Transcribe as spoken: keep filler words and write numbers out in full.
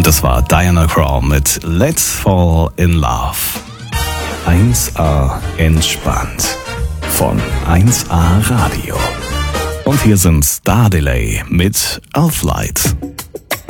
Das war Diana Krall mit Let's Fall in Love. eins A entspannt von eins A Radio. Und hier sind Star Delay mit Earthlight.